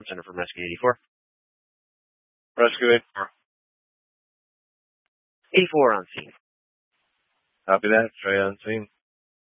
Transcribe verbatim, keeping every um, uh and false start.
Center from Rescue eighty-four. Rescue eighty-four. eighty-four on scene. Copy that. Trey on scene.